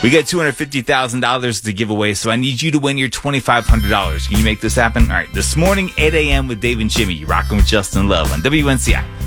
We got $250,000 to give away, so I need you to win your $2,500. Can you make this happen? All right, this morning, 8 a.m. with Dave and Jimmy. You're rocking with Justin Love on WNCI.